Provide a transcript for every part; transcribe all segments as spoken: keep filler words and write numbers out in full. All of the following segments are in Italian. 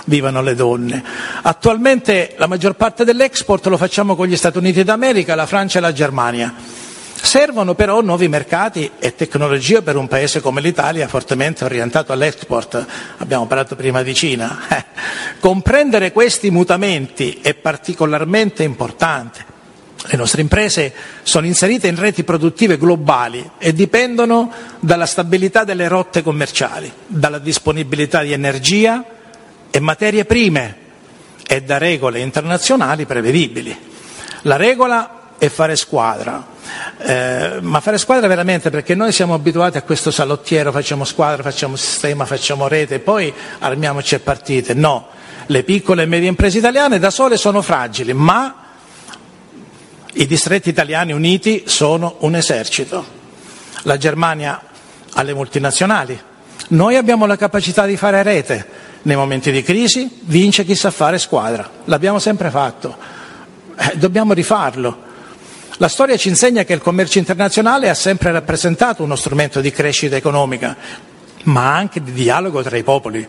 vivano le donne. Attualmente la maggior parte dell'export lo facciamo con gli Stati Uniti d'America, la Francia e la Germania. Servono però nuovi mercati e tecnologie per un paese come l'Italia fortemente orientato all'export. Abbiamo parlato prima di Cina. Eh, comprendere questi mutamenti è particolarmente importante. Le nostre imprese sono inserite in reti produttive globali e dipendono dalla stabilità delle rotte commerciali, dalla disponibilità di energia e materie prime e da regole internazionali prevedibili. La regola è fare squadra, eh, ma fare squadra veramente, perché noi siamo abituati a questo salottiero, facciamo squadra, facciamo sistema, facciamo rete, poi armiamoci e partite. No, le piccole e medie imprese italiane da sole sono fragili, ma i distretti italiani uniti sono un esercito. La Germania ha le multinazionali, noi abbiamo la capacità di fare rete. Nei momenti di crisi vince chi sa fare squadra, l'abbiamo sempre fatto, eh, dobbiamo rifarlo. La storia ci insegna che il commercio internazionale ha sempre rappresentato uno strumento di crescita economica, ma anche di dialogo tra i popoli.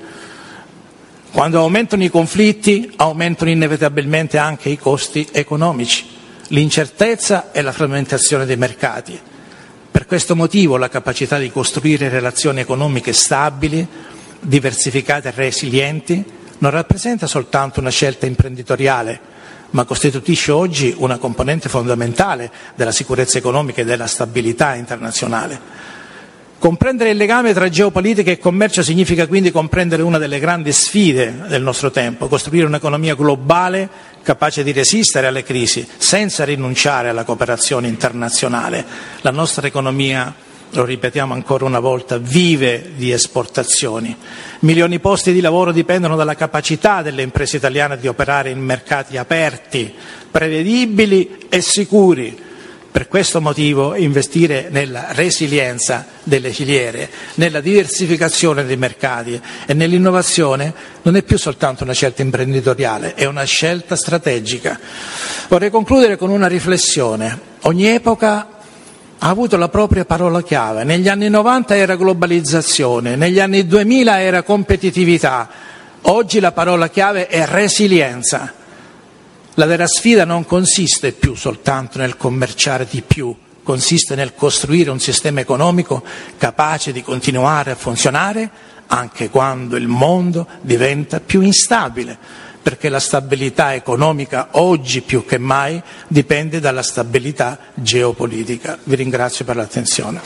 Quando aumentano i conflitti, aumentano inevitabilmente anche i costi economici, l'incertezza e la frammentazione dei mercati. Per questo motivo la capacità di costruire relazioni economiche stabili, diversificate e resilienti non rappresenta soltanto una scelta imprenditoriale, ma costituisce oggi una componente fondamentale della sicurezza economica e della stabilità internazionale. Comprendere il legame tra geopolitica e commercio significa quindi comprendere una delle grandi sfide del nostro tempo, costruire un'economia globale capace di resistere alle crisi senza rinunciare alla cooperazione internazionale. La nostra economia, lo ripetiamo ancora una volta, vive di esportazioni. Milioni di posti di lavoro dipendono dalla capacità delle imprese italiane di operare in mercati aperti, prevedibili e sicuri. Per questo motivo investire nella resilienza delle filiere, nella diversificazione dei mercati e nell'innovazione non è più soltanto una scelta imprenditoriale, è una scelta strategica. Vorrei concludere con una riflessione. Ogni epoca ha avuto la propria parola chiave. Negli anni novanta era globalizzazione, negli anni duemila era competitività, oggi la parola chiave è resilienza. La vera sfida non consiste più soltanto nel commerciare di più, consiste nel costruire un sistema economico capace di continuare a funzionare anche quando il mondo diventa più instabile, perché la stabilità economica oggi più che mai dipende dalla stabilità geopolitica. Vi ringrazio per l'attenzione.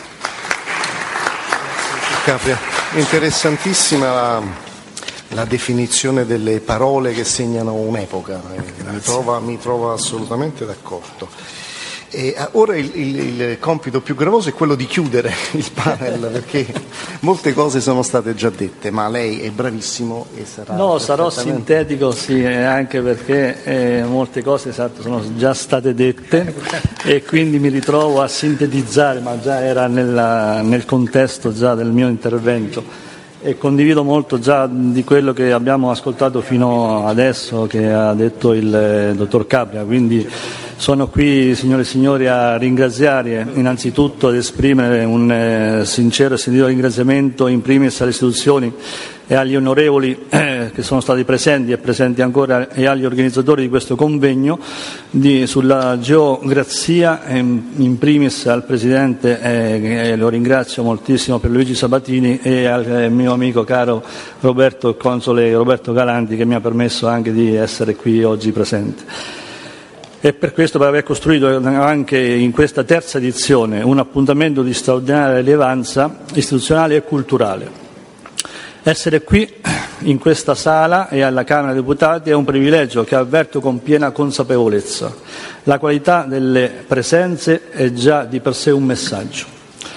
Capria, interessantissima la... la definizione delle parole che segnano un'epoca, mi trova, mi trova assolutamente d'accordo. E ora il, il, il compito più gravoso è quello di chiudere il panel, perché molte cose sono state già dette, ma lei è bravissimo e sarà... No, sarò sintetico, sì, anche perché eh, molte cose sono già state dette e quindi mi ritrovo a sintetizzare, ma già era nella, nel contesto già del mio intervento. E condivido molto già di quello che abbiamo ascoltato fino adesso, che ha detto il dottor Capria, quindi sono qui, signore e signori, a ringraziare innanzitutto, ad esprimere un eh, sincero e sentito ringraziamento in primis alle istituzioni e agli onorevoli eh, che sono stati presenti e presenti ancora e agli organizzatori di questo convegno di, sulla geograzia, eh, in primis al Presidente, eh, lo ringrazio moltissimo, per Luigi Sabatini, e al eh, mio amico caro Roberto, console Roberto Galanti, che mi ha permesso anche di essere qui oggi presente. E per questo, per aver costruito anche in questa terza edizione un appuntamento di straordinaria rilevanza istituzionale e culturale. Essere qui in questa sala e alla Camera dei Deputati è un privilegio che avverto con piena consapevolezza. La qualità delle presenze è già di per sé un messaggio.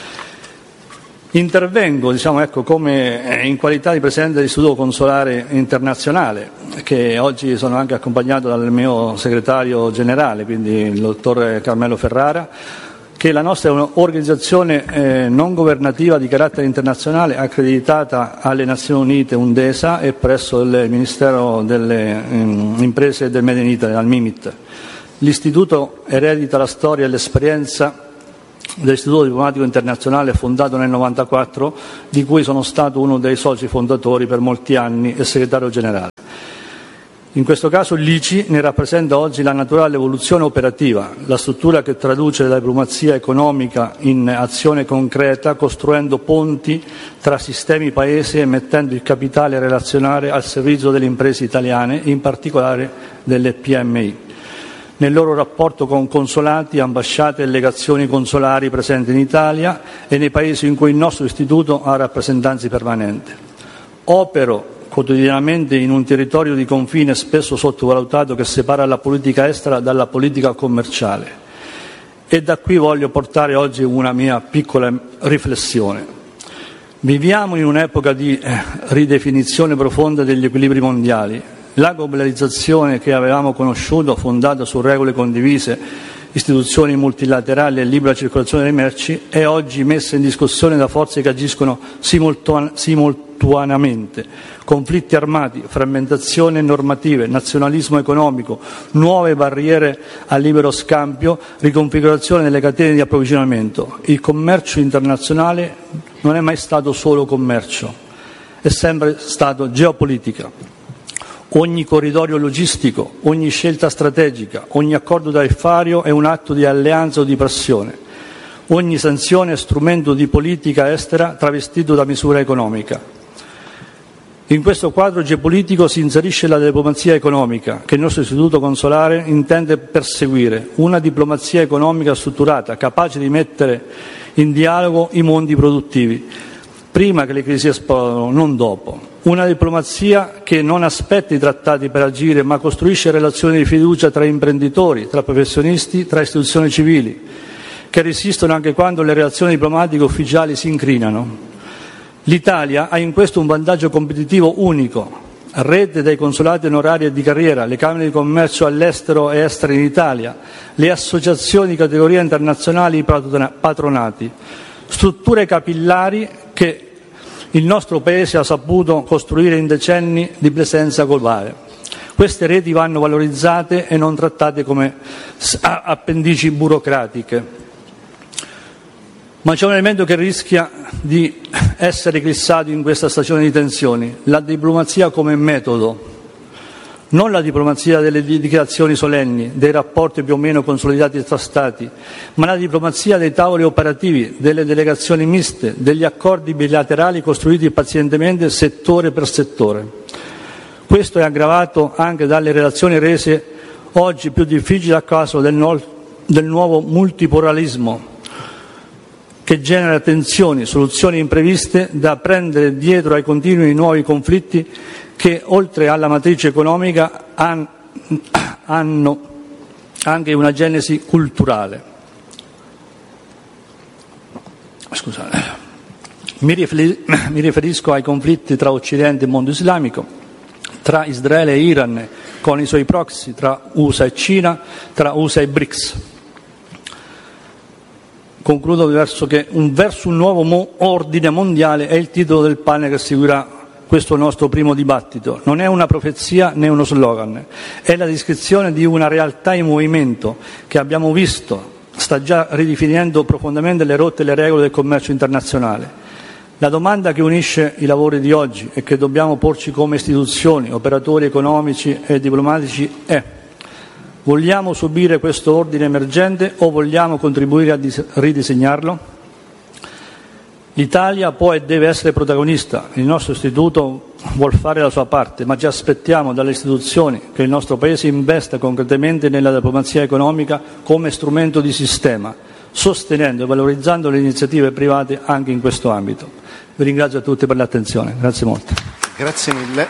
Intervengo, diciamo, ecco, come in qualità di Presidente dell'Istituto Consolare Internazionale, che oggi sono anche accompagnato dal mio segretario generale, quindi il dottor Carmelo Ferrara, che la nostra è un'organizzazione eh, non governativa di carattere internazionale accreditata alle Nazioni Unite, UNDESA, e presso il Ministero delle um, Imprese e del Made in Italy, al MIMIT. L'Istituto eredita la storia e l'esperienza dell'Istituto Diplomatico Internazionale, fondato nel novantaquattro, di cui sono stato uno dei soci fondatori per molti anni e segretario generale. In questo caso l'I C I ne rappresenta oggi la naturale evoluzione operativa, la struttura che traduce la diplomazia economica in azione concreta, costruendo ponti tra sistemi paesi e mettendo il capitale relazionale al servizio delle imprese italiane, in particolare delle P M I, nel loro rapporto con consolati, ambasciate e legazioni consolari presenti in Italia e nei paesi in cui il nostro istituto ha rappresentanze permanenti. Opero quotidianamente in un territorio di confine spesso sottovalutato che separa la politica estera dalla politica commerciale. E da qui voglio portare oggi una mia piccola riflessione. Viviamo in un'epoca di ridefinizione profonda degli equilibri mondiali. La globalizzazione che avevamo conosciuto, fondata su regole condivise, istituzioni multilaterali e libera circolazione delle merci, è oggi messa in discussione da forze che agiscono simultaneamente. Conflitti armati, frammentazioni normative, nazionalismo economico, nuove barriere al libero scambio, riconfigurazione delle catene di approvvigionamento. Il commercio internazionale non è mai stato solo commercio, è sempre stato geopolitica. Ogni corridoio logistico, ogni scelta strategica, ogni accordo tariffario è un atto di alleanza o di pressione. Ogni sanzione è strumento di politica estera travestito da misura economica. In questo quadro geopolitico si inserisce la diplomazia economica, che il nostro istituto consolare intende perseguire, una diplomazia economica strutturata, capace di mettere in dialogo i mondi produttivi, prima che le crisi esplodano, non dopo. Una diplomazia che non aspetta i trattati per agire, ma costruisce relazioni di fiducia tra imprenditori, tra professionisti, tra istituzioni civili, che resistono anche quando le relazioni diplomatiche ufficiali si incrinano. L'Italia ha in questo un vantaggio competitivo unico: rete dei consolati onorari e di carriera, le camere di commercio all'estero e estere in Italia, le associazioni di categoria internazionali, i patronati, strutture capillari che il nostro Paese ha saputo costruire in decenni di presenza globale. Queste reti vanno valorizzate e non trattate come appendici burocratiche. Ma c'è un elemento che rischia di essere eclissato in questa stagione di tensioni: la diplomazia come metodo. Non la diplomazia delle dichiarazioni solenni, dei rapporti più o meno consolidati tra Stati, ma la diplomazia dei tavoli operativi, delle delegazioni miste, degli accordi bilaterali costruiti pazientemente settore per settore. Questo è aggravato anche dalle relazioni rese oggi più difficili a causa del, no, del nuovo multipolarismo, che genera tensioni, soluzioni impreviste da prendere dietro ai continui nuovi conflitti che, oltre alla matrice economica, han, hanno anche una genesi culturale. Scusate. Mi, riferi, mi riferisco ai conflitti tra Occidente e mondo islamico, tra Israele e Iran con i suoi proxy, tra U S A e Cina, tra U S A e B R I C S. Concludo verso che un, verso un nuovo mo- ordine mondiale è il titolo del panel che seguirà questo nostro primo dibattito. Non è una profezia né uno slogan, è la descrizione di una realtà in movimento che abbiamo visto sta già ridefinendo profondamente le rotte e le regole del commercio internazionale. La domanda che unisce i lavori di oggi e che dobbiamo porci come istituzioni, operatori economici e diplomatici è: vogliamo subire questo ordine emergente o vogliamo contribuire a dis- ridisegnarlo? L'Italia può e deve essere protagonista, il nostro istituto vuol fare la sua parte, ma ci aspettiamo dalle istituzioni che il nostro Paese investa concretamente nella diplomazia economica come strumento di sistema, sostenendo e valorizzando le iniziative private anche in questo ambito. Vi ringrazio a tutti per l'attenzione. Grazie molto. Grazie mille.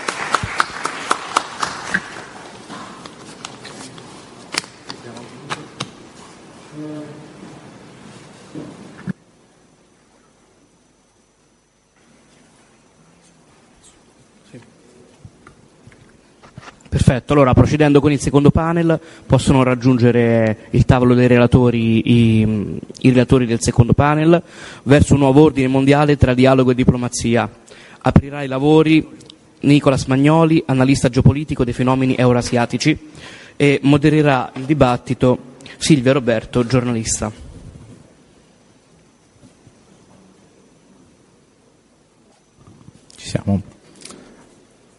Perfetto, allora procedendo con il secondo panel possono raggiungere il tavolo dei relatori i, i relatori del secondo panel verso un nuovo ordine mondiale tra dialogo e diplomazia. Aprirà i lavori Nicolas Magnoli, analista geopolitico dei fenomeni euroasiatici, e modererà il dibattito Silvia Roberto, giornalista. Ci siamo.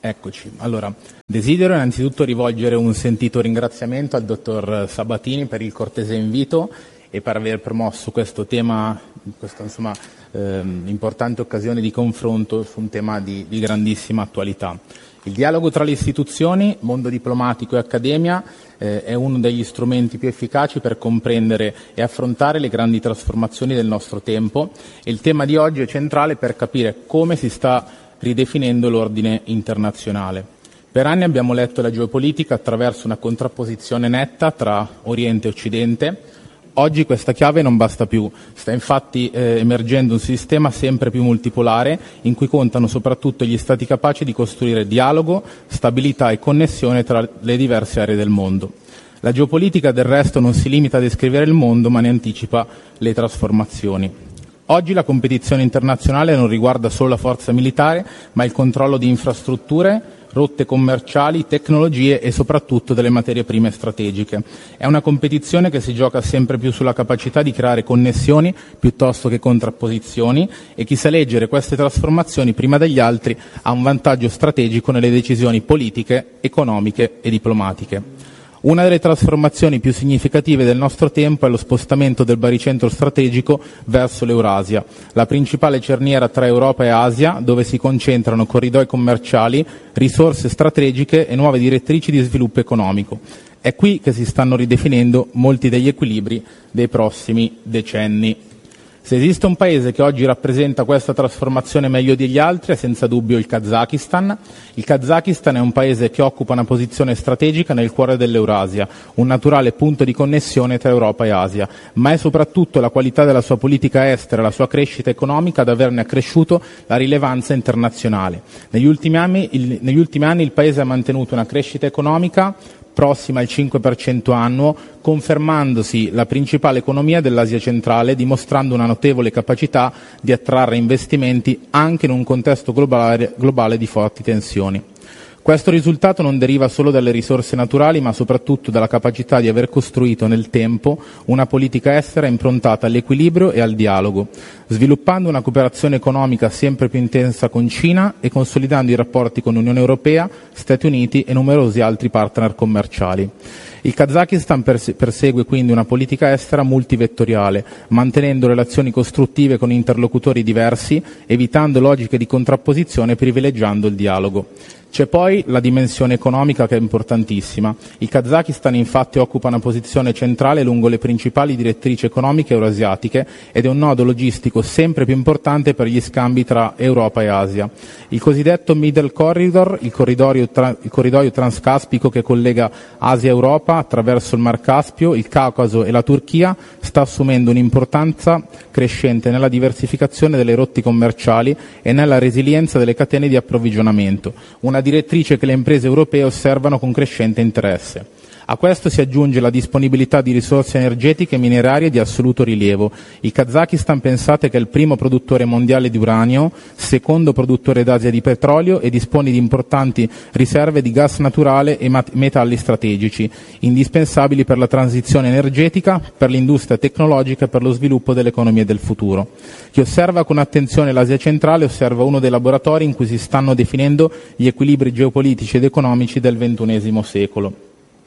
Eccoci. Allora, desidero innanzitutto rivolgere un sentito ringraziamento al dottor Sabatini per il cortese invito e per aver promosso questo tema, questa insomma, ehm, importante occasione di confronto su un tema di, di grandissima attualità. Il dialogo tra le istituzioni, mondo diplomatico e accademia eh, è uno degli strumenti più efficaci per comprendere e affrontare le grandi trasformazioni del nostro tempo, e il tema di oggi è centrale per capire come si sta ridefinendo l'ordine internazionale. Per anni abbiamo letto la geopolitica attraverso una contrapposizione netta tra Oriente e Occidente. Oggi questa chiave non basta più, sta infatti eh, emergendo un sistema sempre più multipolare in cui contano soprattutto gli Stati capaci di costruire dialogo, stabilità e connessione tra le diverse aree del mondo. La geopolitica del resto non si limita a descrivere il mondo, ma ne anticipa le trasformazioni. Oggi la competizione internazionale non riguarda solo la forza militare, ma il controllo di infrastrutture, rotte commerciali, tecnologie e soprattutto delle materie prime strategiche. È una competizione che si gioca sempre più sulla capacità di creare connessioni piuttosto che contrapposizioni, e chi sa leggere queste trasformazioni prima degli altri ha un vantaggio strategico nelle decisioni politiche, economiche e diplomatiche. Una delle trasformazioni più significative del nostro tempo è lo spostamento del baricentro strategico verso l'Eurasia, la principale cerniera tra Europa e Asia, dove si concentrano corridoi commerciali, risorse strategiche e nuove direttrici di sviluppo economico. È qui che si stanno ridefinendo molti degli equilibri dei prossimi decenni. Se esiste un paese che oggi rappresenta questa trasformazione meglio degli altri è senza dubbio il Kazakistan. Il Kazakistan è un paese che occupa una posizione strategica nel cuore dell'Eurasia, un naturale punto di connessione tra Europa e Asia, ma è soprattutto la qualità della sua politica estera e la sua crescita economica ad averne accresciuto la rilevanza internazionale. Negli ultimi anni il, negli ultimi anni il paese ha mantenuto una crescita economica prossima al cinque per cento annuo, confermandosi la principale economia dell'Asia centrale, dimostrando una notevole capacità di attrarre investimenti anche in un contesto globale, globale di forti tensioni. Questo risultato non deriva solo dalle risorse naturali, ma soprattutto dalla capacità di aver costruito nel tempo una politica estera improntata all'equilibrio e al dialogo, sviluppando una cooperazione economica sempre più intensa con Cina e consolidando i rapporti con Unione Europea, Stati Uniti e numerosi altri partner commerciali. Il Kazakistan persegue quindi una politica estera multivettoriale, mantenendo relazioni costruttive con interlocutori diversi, evitando logiche di contrapposizione e privilegiando il dialogo. C'è poi la dimensione economica, che è importantissima. Il Kazakistan infatti occupa una posizione centrale lungo le principali direttrici economiche eurasiatiche ed è un nodo logistico sempre più importante per gli scambi tra Europa e Asia. Il cosiddetto Middle Corridor, il corridoio, tra, il corridoio transcaspico che collega Asia e Europa attraverso il Mar Caspio, il Caucaso e la Turchia, sta assumendo un'importanza crescente nella diversificazione delle rotte commerciali e nella resilienza delle catene di approvvigionamento, una direttrice che le imprese europee osservano con crescente interesse. A questo si aggiunge la disponibilità di risorse energetiche e minerarie di assoluto rilievo. Il Kazakistan, pensate, che è il primo produttore mondiale di uranio, secondo produttore d'Asia di petrolio e dispone di importanti riserve di gas naturale e metalli strategici, indispensabili per la transizione energetica, per l'industria tecnologica e per lo sviluppo delle economie del futuro. Chi osserva con attenzione l'Asia centrale osserva uno dei laboratori in cui si stanno definendo gli equilibri geopolitici ed economici del ventunesimo secolo.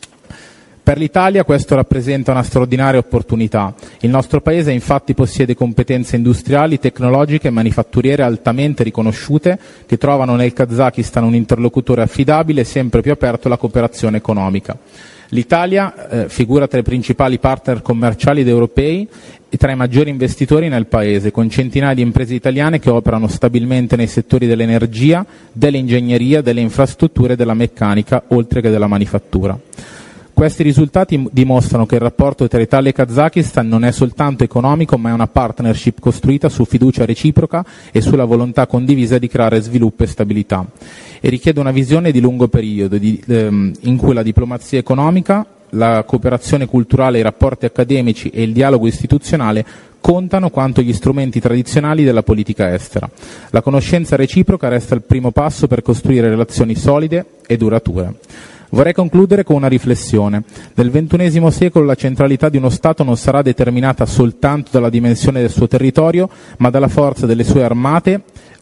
Per l'Italia questo rappresenta una straordinaria opportunità. Il nostro Paese infatti possiede competenze industriali, tecnologiche e manifatturiere altamente riconosciute che trovano nel Kazakistan un interlocutore affidabile e sempre più aperto alla cooperazione economica. L'Italia eh, figura tra i principali partner commerciali ed europei e tra i maggiori investitori nel Paese, con centinaia di imprese italiane che operano stabilmente nei settori dell'energia, dell'ingegneria, delle infrastrutture e della meccanica, oltre che della manifattura. Questi risultati dimostrano che il rapporto tra Italia e Kazakistan non è soltanto economico, ma è una partnership costruita su fiducia reciproca e sulla volontà condivisa di creare sviluppo e stabilità. E richiede una visione di lungo periodo, di, ehm, in cui la diplomazia economica, la cooperazione culturale, i rapporti accademici e il dialogo istituzionale contano quanto gli strumenti tradizionali della politica estera. La conoscenza reciproca resta il primo passo per costruire relazioni solide e durature. Vorrei concludere con una riflessione. Nel ventunesimo secolo la centralità di uno Stato non sarà determinata soltanto dalla dimensione del suo territorio, ma dalla forza delle sue armate o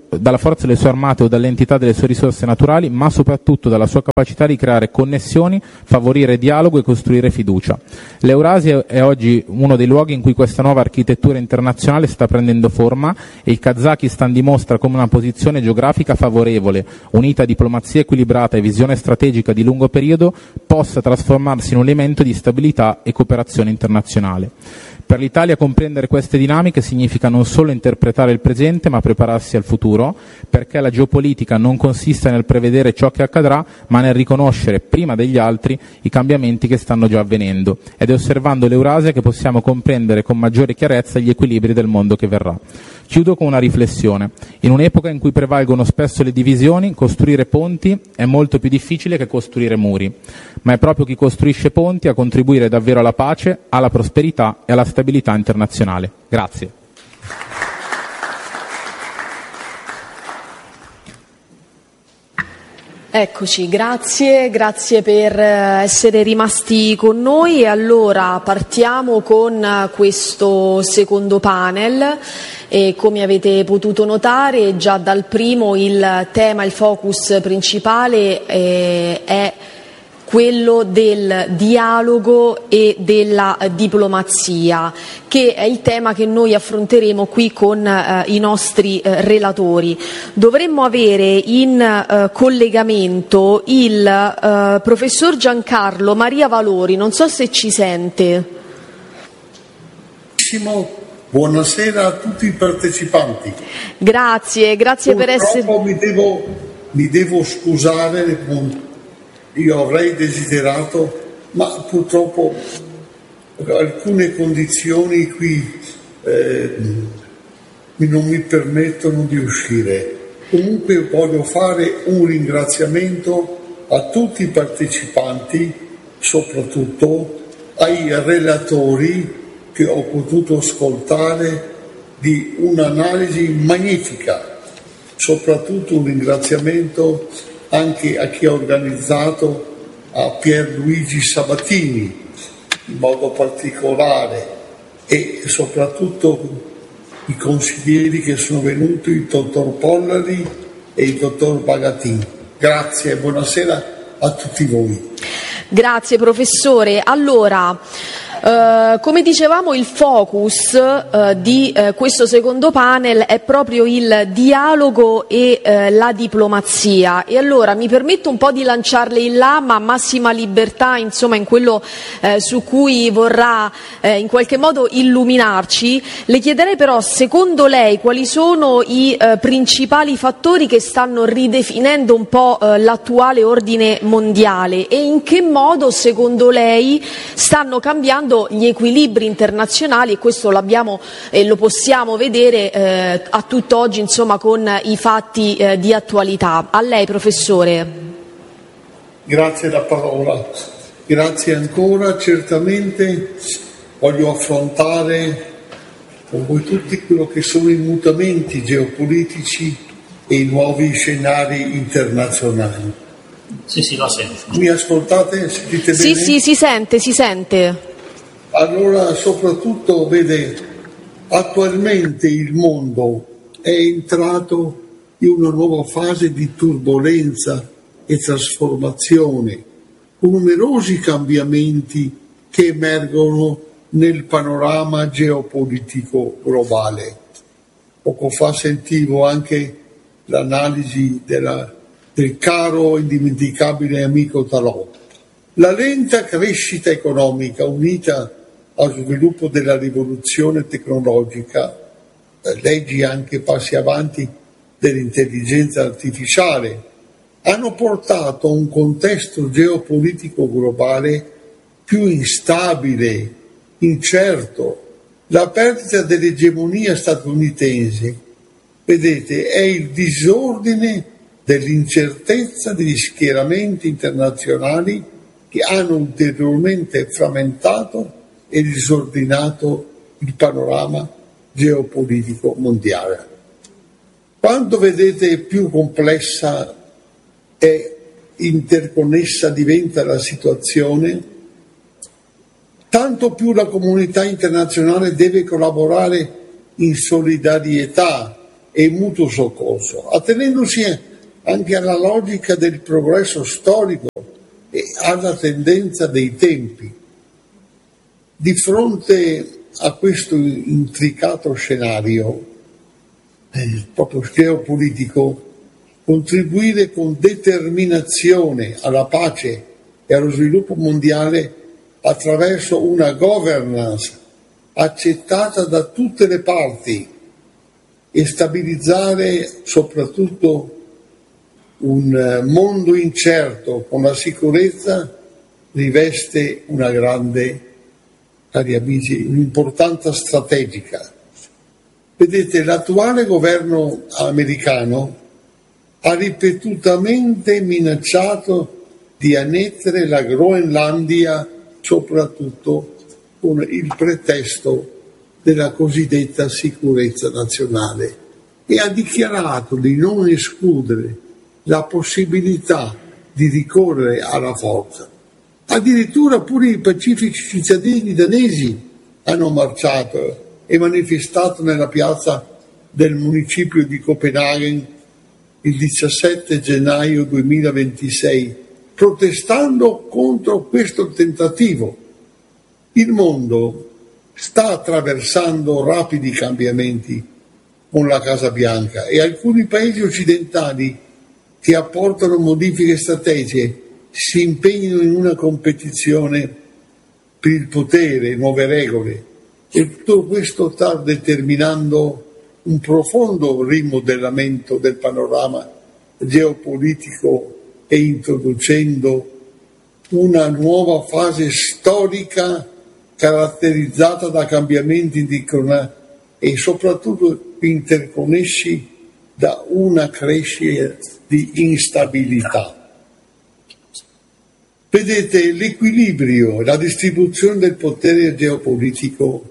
dalla forza delle sue armate o dall'entità delle sue risorse naturali, ma soprattutto dalla sua capacità di creare connessioni, favorire dialogo e costruire fiducia. L'Eurasia è oggi uno dei luoghi in cui questa nuova architettura internazionale sta prendendo forma e il Kazakistan dimostra come una posizione geografica favorevole, unita a diplomazia equilibrata e visione strategica di lungo periodo, possa trasformarsi in un elemento di stabilità e cooperazione internazionale. Per l'Italia comprendere queste dinamiche significa non solo interpretare il presente ma prepararsi al futuro, perché la geopolitica non consiste nel prevedere ciò che accadrà, ma nel riconoscere prima degli altri i cambiamenti che stanno già avvenendo, ed è osservando l'Eurasia che possiamo comprendere con maggiore chiarezza gli equilibri del mondo che verrà. Chiudo con una riflessione. In un'epoca in cui prevalgono spesso le divisioni, costruire ponti è molto più difficile che costruire muri, ma è proprio chi costruisce ponti a contribuire davvero alla pace, alla prosperità e alla stabilità internazionale. Grazie. Eccoci, grazie, grazie per essere rimasti con noi. E allora partiamo con questo secondo panel e, come avete potuto notare, già dal primo il tema, il focus principale eh, è quello del dialogo e della diplomazia, che è il tema che noi affronteremo qui con eh, i nostri eh, relatori. Dovremmo avere in eh, collegamento il eh, professor Giancarlo Maria Valori, non so se ci sente. Buonasera a tutti i partecipanti. Grazie, grazie per essere... Mi devo, mi devo scusare con... Io avrei desiderato, ma purtroppo alcune condizioni qui eh, non mi permettono di uscire. Comunque voglio fare un ringraziamento a tutti i partecipanti, soprattutto ai relatori che ho potuto ascoltare di un'analisi magnifica. Soprattutto un ringraziamento anche a chi ha organizzato, a Pierluigi Sabatini in modo particolare, e soprattutto i consiglieri che sono venuti, il dottor Pollari e il dottor Bagatin. Grazie e buonasera a tutti voi. Grazie professore. Allora, Uh, come dicevamo, il focus uh, di uh, questo secondo panel è proprio il dialogo e uh, la diplomazia, e allora mi permetto un po' di lanciarle in là, ma massima libertà insomma in quello uh, su cui vorrà uh, in qualche modo illuminarci. Le chiederei però, secondo lei, quali sono i uh, principali fattori che stanno ridefinendo un po' uh, l'attuale ordine mondiale, e in che modo secondo lei stanno cambiando gli equilibri internazionali, e questo l'abbiamo e lo possiamo vedere eh, a tutt'oggi insomma con i fatti eh, di attualità. A lei professore. Grazie la parola, grazie ancora. Certamente voglio affrontare con voi tutti quello che sono i mutamenti geopolitici e i nuovi scenari internazionali. Sì, sì, lo sento. Mi ascoltate? Sentite bene? Sì, sì, si sente, si sente. Allora, soprattutto, vede, attualmente il mondo è entrato in una nuova fase di turbolenza e trasformazione, con numerosi cambiamenti che emergono nel panorama geopolitico globale. Poco fa sentivo anche l'analisi della, del caro e indimenticabile amico Talò. La lenta crescita economica unita allo sviluppo della rivoluzione tecnologica, eh, leggi anche passi avanti dell'intelligenza artificiale, hanno portato a un contesto geopolitico globale più instabile, incerto. La perdita dell'egemonia statunitense, vedete, è il disordine dell'incertezza degli schieramenti internazionali che hanno ulteriormente frammentato e disordinato il panorama geopolitico mondiale. Quanto vedete più complessa e interconnessa diventa la situazione, tanto più la comunità internazionale deve collaborare in solidarietà e mutuo soccorso, attenendosi anche alla logica del progresso storico e alla tendenza dei tempi. Di fronte a questo intricato scenario, eh, proprio geopolitico, contribuire con determinazione alla pace e allo sviluppo mondiale attraverso una governance accettata da tutte le parti e stabilizzare soprattutto un mondo incerto con la sicurezza riveste una grande, cari amici, un'importanza strategica. Vedete, l'attuale governo americano ha ripetutamente minacciato di annettere la Groenlandia, soprattutto con il pretesto della cosiddetta sicurezza nazionale, e ha dichiarato di non escludere la possibilità di ricorrere alla forza. Addirittura pure i pacifici cittadini danesi hanno marciato e manifestato nella piazza del municipio di Copenaghen il diciassette gennaio duemilaventisei, protestando contro questo tentativo. Il mondo sta attraversando rapidi cambiamenti con la Casa Bianca e alcuni paesi occidentali che apportano modifiche strategiche si impegnano in una competizione per il potere, nuove regole, e tutto questo sta determinando un profondo rimodellamento del panorama geopolitico e introducendo una nuova fase storica caratterizzata da cambiamenti di crona- e soprattutto interconnessi da una crescita di instabilità. Vedete, l'equilibrio, la distribuzione del potere geopolitico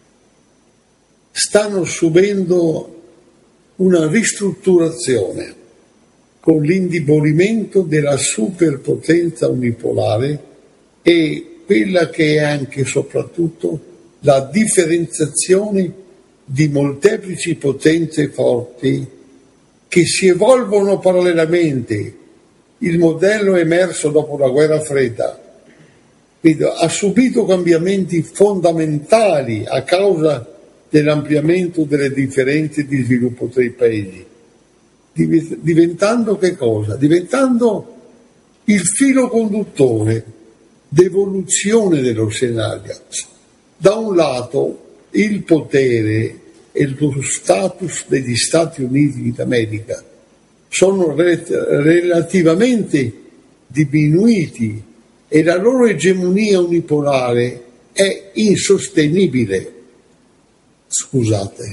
stanno subendo una ristrutturazione con l'indebolimento della superpotenza unipolare e quella che è anche e soprattutto la differenziazione di molteplici potenze forti che si evolvono parallelamente. Il modello emerso dopo la guerra fredda ha subito cambiamenti fondamentali a causa dell'ampliamento delle differenze di sviluppo tra i paesi, diventando che cosa? Diventando il filo conduttore d'evoluzione dello scenario. Da un lato il potere e lo status degli Stati Uniti d'America sono relativamente diminuiti e la loro egemonia unipolare è insostenibile. Scusate.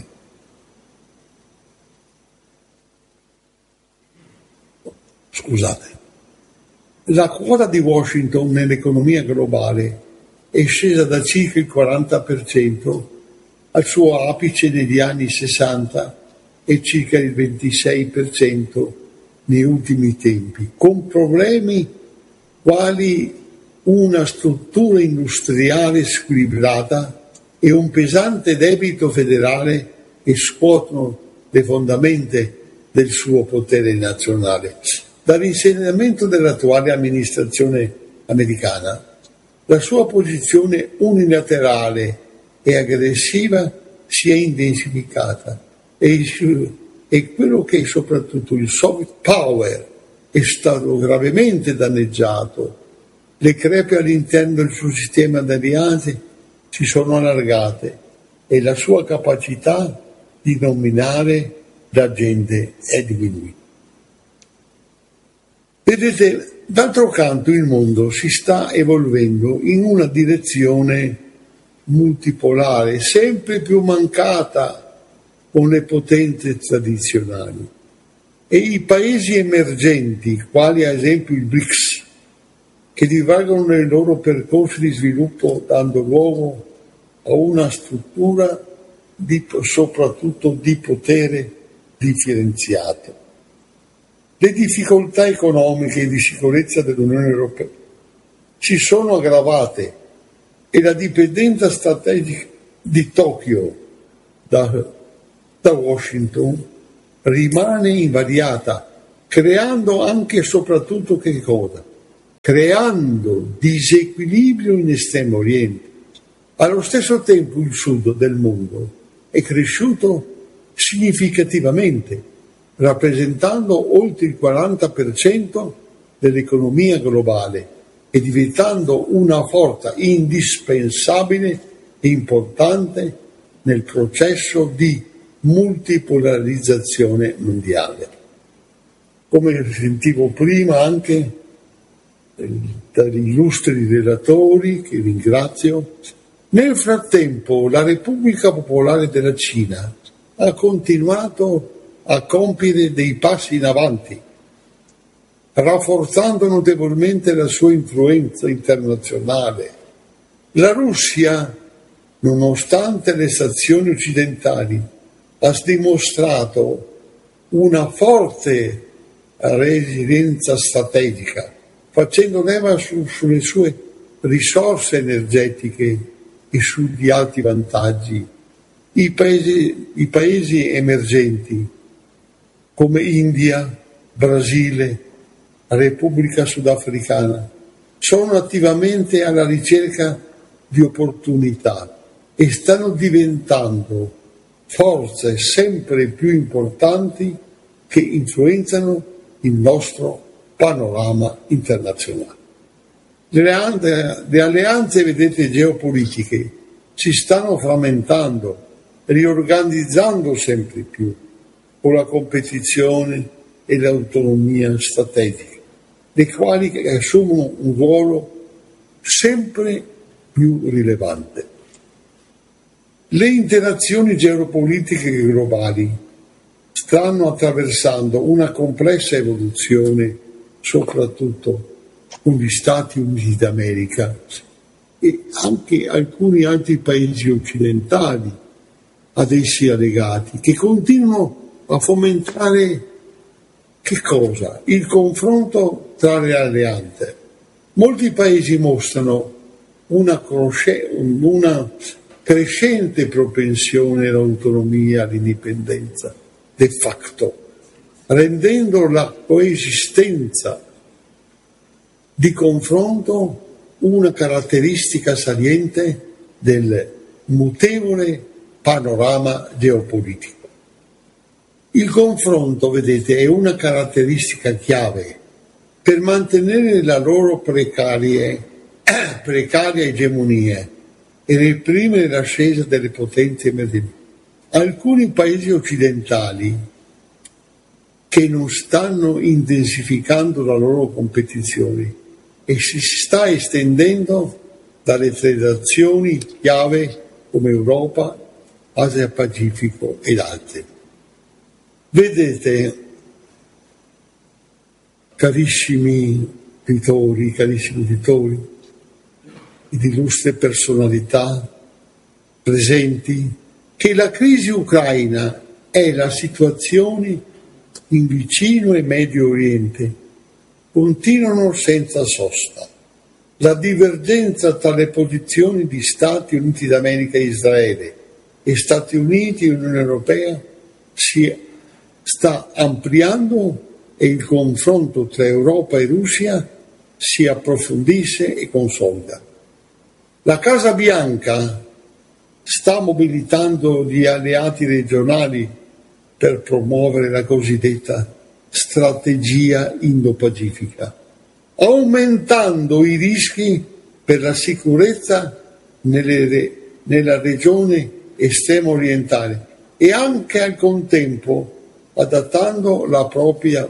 Scusate. La quota di Washington nell'economia globale è scesa da circa il quaranta per cento al suo apice negli anni sessanta e circa il ventisei per cento negli ultimi tempi, con problemi quali una struttura industriale squilibrata e un pesante debito federale che scuotono le fondamenta del suo potere nazionale. Dall'insediamento dell'attuale amministrazione americana, la sua posizione unilaterale e aggressiva si è intensificata e, e quello che è soprattutto il soft power è stato gravemente danneggiato. Le crepe all'interno del suo sistema di alleanze si sono allargate e la sua capacità di nominare la gente è diminuita. Vedete, d'altro canto il mondo si sta evolvendo in una direzione multipolare, sempre più mancata con le potenze tradizionali. E i paesi emergenti, quali ad esempio il B R I C S, che divagano nei loro percorsi di sviluppo dando luogo a una struttura di, soprattutto di potere differenziato. Le difficoltà economiche e di sicurezza dell'Unione Europea si sono aggravate e la dipendenza strategica di Tokyo da, da Washington rimane invariata, creando anche e soprattutto che cosa? Creando disequilibrio in Estremo Oriente. Allo stesso tempo il sud del mondo è cresciuto significativamente, rappresentando oltre il quaranta per cento dell'economia globale e diventando una forza indispensabile e importante nel processo di multipolarizzazione mondiale. Come sentivo prima anche dagli illustri relatori, che ringrazio, nel frattempo la Repubblica Popolare della Cina ha continuato a compiere dei passi in avanti, rafforzando notevolmente la sua influenza internazionale. La Russia, nonostante le sanzioni occidentali, ha dimostrato una forte resilienza strategica, facendo leva su, sulle sue risorse energetiche e sugli alti vantaggi. I paesi, i paesi emergenti come India, Brasile, Repubblica Sudafricana sono attivamente alla ricerca di opportunità e stanno diventando forze sempre più importanti che influenzano il nostro panorama internazionale. Le, le alleanze, vedete, geopolitiche si stanno frammentando, riorganizzando sempre più con la competizione e l'autonomia strategica, le quali assumono un ruolo sempre più rilevante. Le interazioni geopolitiche globali stanno attraversando una complessa evoluzione, soprattutto con gli Stati Uniti d'America e anche alcuni altri paesi occidentali ad essi allegati, che continuano a fomentare che cosa? Il confronto tra le alleanze. Molti paesi mostrano una, crosce, una crescente propensione all'autonomia, all'indipendenza de facto, rendendo la coesistenza di confronto una caratteristica saliente del mutevole panorama geopolitico. Il confronto, vedete, è una caratteristica chiave per mantenere la loro precarie, precaria egemonia e reprimere l'ascesa delle potenze emergenti. Alcuni paesi occidentali che non stanno intensificando la loro competizione e si sta estendendo dalle federazioni chiave come Europa, Asia Pacifico ed altre. Vedete, carissimi editori, carissimi editori, ed illustre personalità presenti, che la crisi ucraina è la situazione in vicino e Medio Oriente continuano senza sosta. La divergenza tra le posizioni di Stati Uniti d'America e Israele e Stati Uniti e Unione Europea si sta ampliando e il confronto tra Europa e Russia si approfondisce e consolida. La Casa Bianca sta mobilitando gli alleati regionali per promuovere la cosiddetta strategia Indo-Pacifica, aumentando i rischi per la sicurezza nelle, nella regione estremo orientale e anche al contempo adattando la propria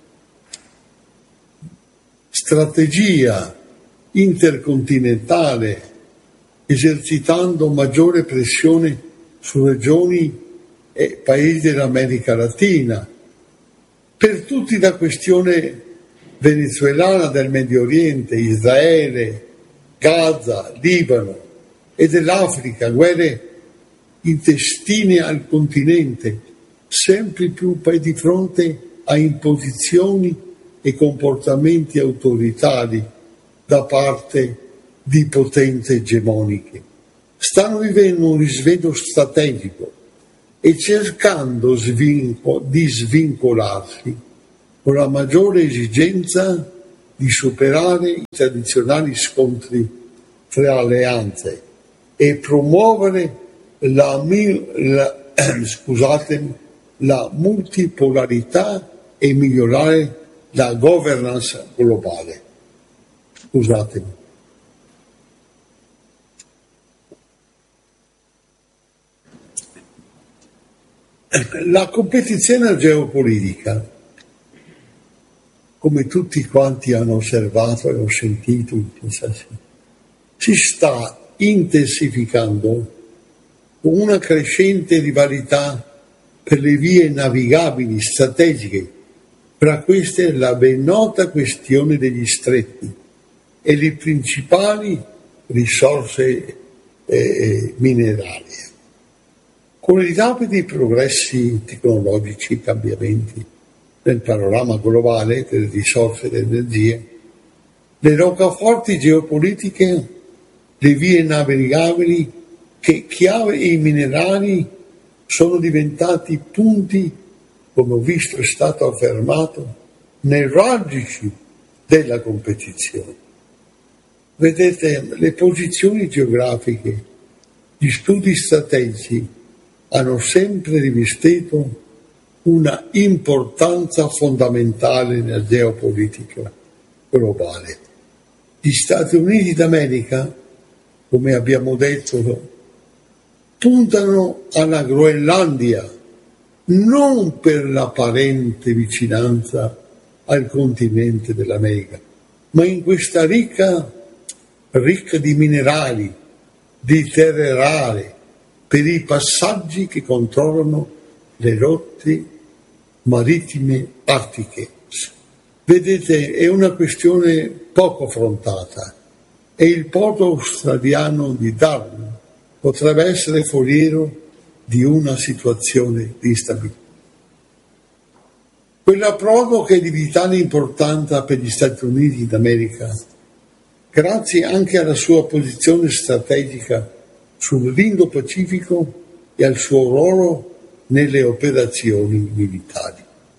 strategia intercontinentale, esercitando maggiore pressione su regioni e paesi dell'America Latina. Per tutti la questione venezuelana del Medio Oriente, Israele, Gaza, Libano e dell'Africa, guerre intestine al continente, sempre più di fronte a imposizioni e comportamenti autoritari da parte di potenze egemoniche. Stanno vivendo un risveglio strategico e cercando svinco, di svincolarsi con la maggiore esigenza di superare i tradizionali scontri tra alleanze e promuovere la, la, eh, scusatemi, la multipolarità e migliorare la governance globale. Scusatemi. La competizione geopolitica, come tutti quanti hanno osservato e ho sentito, si sta intensificando con una crescente rivalità per le vie navigabili strategiche, tra queste la ben nota questione degli stretti e le principali risorse eh, minerarie. Con i rapidi progressi tecnologici e cambiamenti nel panorama globale delle risorse ed energie, le roccaforti geopolitiche, le vie navigabili che chiave i minerali sono diventati punti, come ho visto è stato affermato, nevralgici della competizione. Vedete, le posizioni geografiche, gli studi strategici hanno sempre rivestito una importanza fondamentale nella geopolitica globale. Gli Stati Uniti d'America, come abbiamo detto, puntano alla Groenlandia non per l'apparente vicinanza al continente dell'America, ma in questa ricca, ricca di minerali, di terre rare, per i passaggi che controllano le rotte marittime artiche. Vedete, è una questione poco affrontata e il porto australiano di Darwin potrebbe essere foriero di una situazione di instabilità. Quell'approdo che è di vitale importanza per gli Stati Uniti d'America, grazie anche alla sua posizione strategica sull'Indo-Pacifico e al suo ruolo nelle operazioni militari.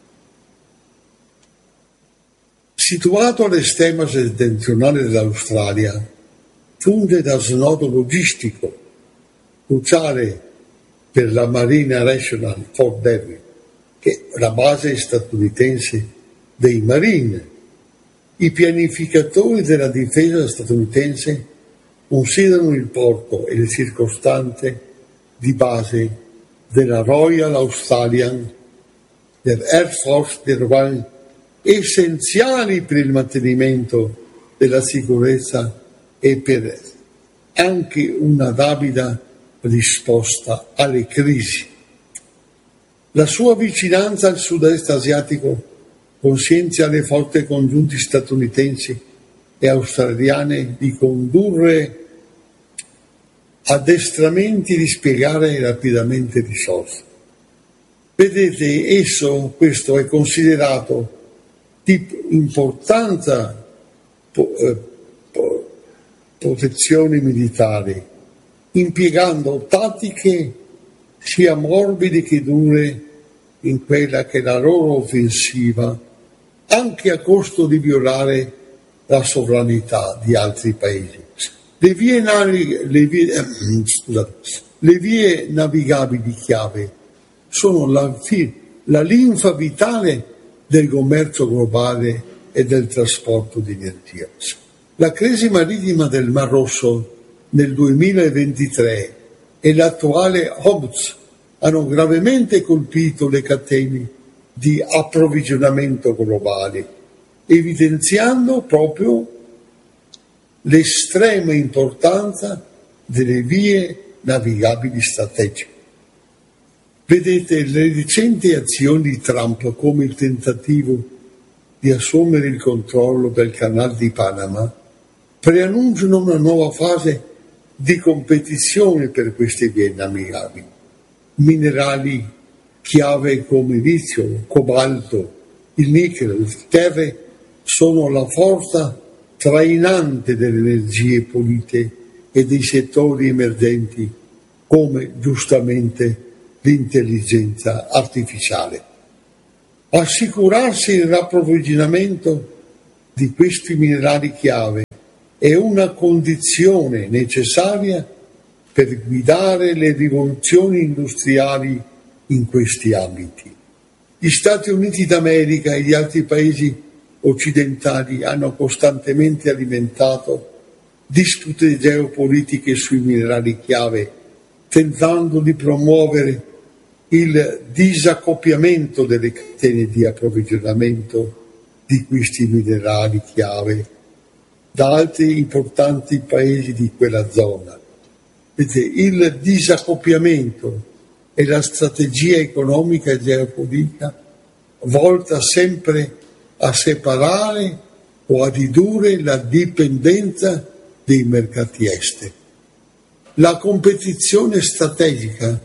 Situato all'estrema settentrionale dell'Australia, funge da snodo logistico cruciale per la Marine National Fort Devitt, che è la base statunitense dei Marine. I pianificatori della difesa statunitense considerano il porto e le circostanze di base della Royal Australian, dell'Air Force di Royal, essenziali per il mantenimento della sicurezza e per anche una rapida risposta alle crisi. La sua vicinanza al sud-est asiatico consenzia le forze congiunte statunitensi e australiane di condurre addestramenti di spiegare rapidamente risorse. Vedete, esso, questo è considerato di importanza po, eh, po, protezioni militari, impiegando tattiche sia morbide che dure in quella che è la loro offensiva, anche a costo di violare la sovranità di altri paesi. Le vie, navi, le vie, eh, scusate, le vie navigabili chiave sono la, la linfa vitale del commercio globale e del trasporto di energia. La crisi marittima del Mar Rosso nel duemilaventitré e l'attuale Hobbs hanno gravemente colpito le catene di approvvigionamento globali, evidenziando proprio l'estrema importanza delle vie navigabili strategiche. Vedete, le recenti azioni di Trump, come il tentativo di assumere il controllo del Canale di Panama, preannunciano una nuova fase di competizione per queste vie navigabili. Minerali chiave come litio, cobalto, il nickel, le terre sono la forza trainante delle energie pulite e dei settori emergenti, come giustamente l'intelligenza artificiale. Assicurarsi il rapprovvigionamento di questi minerali chiave è una condizione necessaria per guidare le rivoluzioni industriali in questi ambiti. Gli Stati Uniti d'America e gli altri paesi occidentali hanno costantemente alimentato dispute geopolitiche sui minerali chiave, tentando di promuovere il disaccoppiamento delle catene di approvvigionamento di questi minerali chiave da altri importanti paesi di quella zona. Vedete, il disaccoppiamento è la strategia economica e geopolitica volta sempre a separare o a ridurre la dipendenza dei mercati esteri. La competizione strategica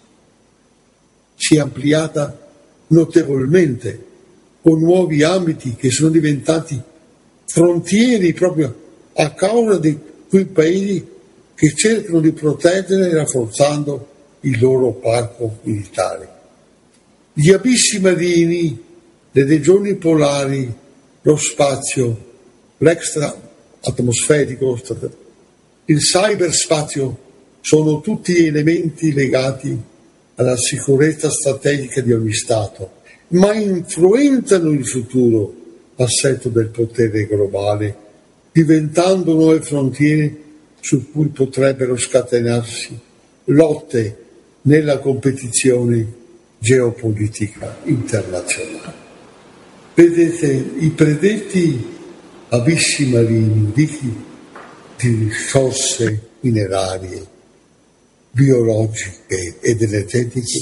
si è ampliata notevolmente con nuovi ambiti che sono diventati frontieri proprio a causa di quei paesi che cercano di proteggere rafforzando il loro parco militare. Gli abissi marini, le regioni polari, lo spazio, l'extra atmosferico, il cyberspazio sono tutti elementi legati alla sicurezza strategica di ogni Stato, ma influenzano il futuro assetto del potere globale, diventando nuove frontiere su cui potrebbero scatenarsi lotte nella competizione geopolitica internazionale. Vedete, i predetti abissi marini ricchi di risorse minerarie, biologiche ed energetiche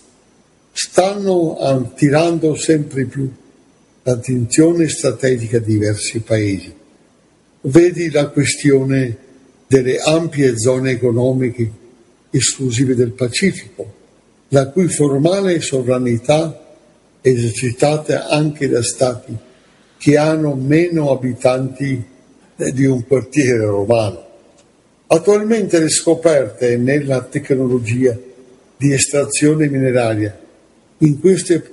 stanno attirando sempre più l'attenzione strategica di diversi paesi. Vedi la questione delle ampie zone economiche esclusive del Pacifico, la cui formale sovranità è esercitata anche da stati che hanno meno abitanti di un quartiere romano. Attualmente le scoperte nella tecnologia di estrazione mineraria, in queste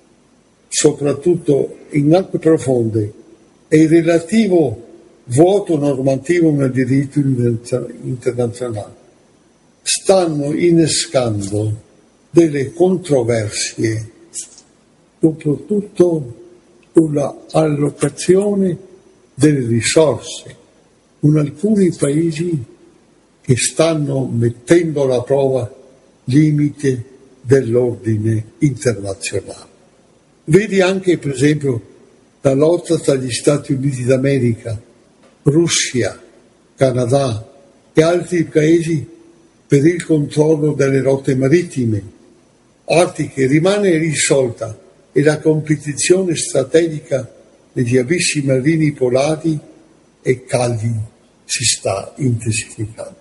soprattutto in acque profonde, e il relativo vuoto normativo nel diritto internazionale stanno innescando delle controversie, soprattutto sulla allocazione delle risorse in alcuni paesi che stanno mettendo alla prova limite dell'ordine internazionale. Vedi anche, per esempio, la lotta tra gli Stati Uniti d'America, Russia, Canada e altri paesi per il controllo delle rotte marittime, artiche rimane irrisolta e la competizione strategica negli abissi marini polari e caldi si sta intensificando.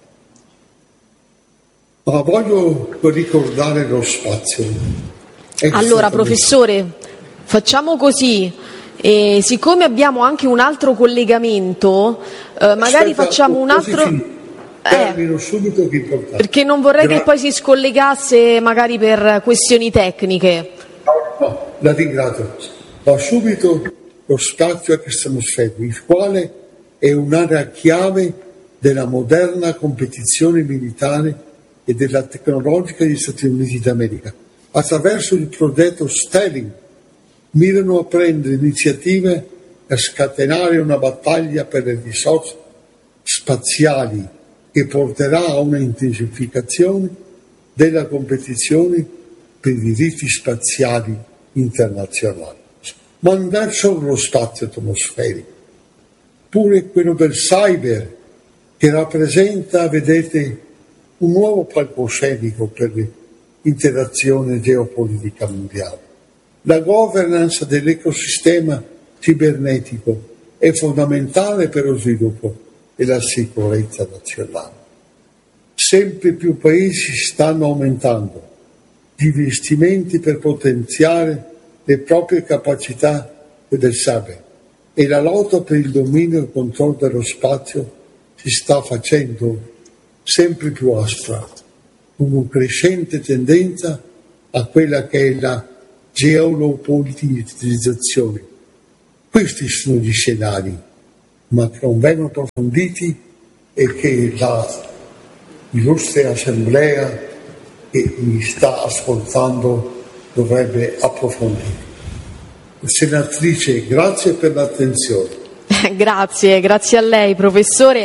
Ma voglio ricordare lo spazio. Allora, professore, facciamo così. E siccome abbiamo anche un altro collegamento, eh, magari Aspetta, facciamo un altro... Termino subito che è importante. Perché non vorrei Gra- che poi si scollegasse magari per questioni tecniche. No, no, la ringrazio. Va subito lo spazio atmosferico, il quale è un'area chiave della moderna competizione militare e della tecnologica degli Stati Uniti d'America. Attraverso il progetto Sterling mirano a prendere iniziative a scatenare una battaglia per le risorse spaziali che porterà a una intensificazione della competizione per i diritti spaziali internazionali. Ma verso lo spazio atmosferico, pure quello del cyber, che rappresenta, vedete, un nuovo palcoscenico per l'interazione geopolitica mondiale. La governance dell'ecosistema cibernetico è fondamentale per lo sviluppo e la sicurezza nazionale. Sempre più paesi stanno aumentando gli investimenti per potenziare le proprie capacità del cyber e la lotta per il dominio e il controllo dello spazio si sta facendo sempre più aspra, con una crescente tendenza a quella che è la geopolitizzazione. Questi sono gli scenari, ma che non vengono approfonditi e che la illustre assemblea che mi sta ascoltando dovrebbe approfondire. Senatrice, grazie per l'attenzione. Grazie, grazie a lei, professore.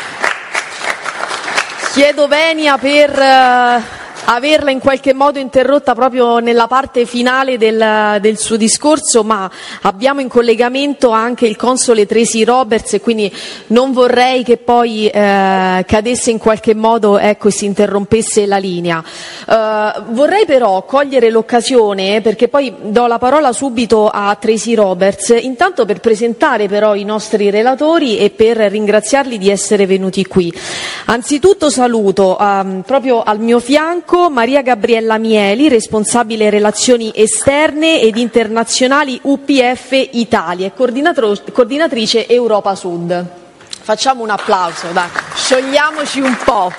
Chiedo venia per uh, averla in qualche modo interrotta proprio nella parte finale del, del suo discorso, ma abbiamo in collegamento anche il console Tracy Roberts e quindi non vorrei che poi eh, cadesse in qualche modo, ecco, si interrompesse la linea. Uh, vorrei però cogliere l'occasione, perché poi do la parola subito a Tracy Roberts, intanto per presentare però i nostri relatori e per ringraziarli di essere venuti qui. Anzitutto saluto um, proprio al mio fianco Maria Gabriella Mieli, responsabile relazioni esterne ed internazionali U P F Italia e coordinatrice Europa Sud. Facciamo un applauso, dai, sciogliamoci un po'.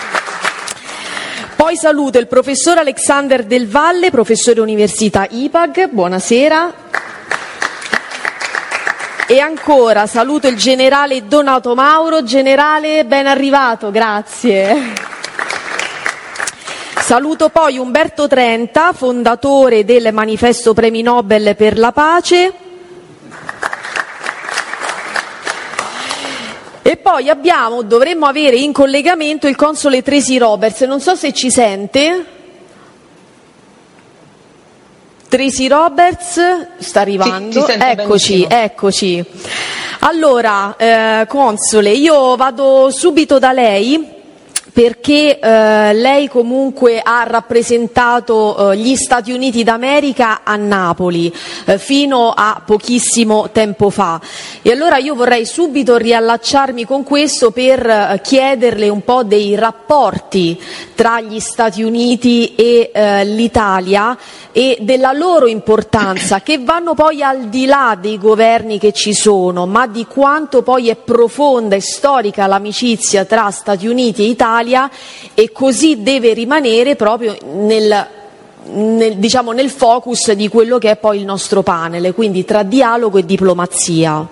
Poi saluto il professor Alexander Del Valle, professore Università I P A G, buonasera. E ancora saluto il generale Donato Mauro, generale ben arrivato, grazie. Saluto poi Umberto Trenta, fondatore del Manifesto Premi Nobel per la Pace. E poi abbiamo, dovremmo avere in collegamento il console Tracy Roberts, non so se ci sente. Tracy Roberts sta arrivando, sì, eccoci, eccoci. Allora, eh, console, io vado subito da lei, perché eh, lei comunque ha rappresentato eh, gli Stati Uniti d'America a Napoli eh, fino a pochissimo tempo fa, e allora io vorrei subito riallacciarmi con questo per eh, chiederle un po' dei rapporti tra gli Stati Uniti e eh, l'Italia e della loro importanza, che vanno poi al di là dei governi che ci sono, ma di quanto poi è profonda e storica l'amicizia tra Stati Uniti e Italia, e così deve rimanere proprio nel, nel, diciamo, nel focus di quello che è poi il nostro panel, quindi tra dialogo e diplomazia.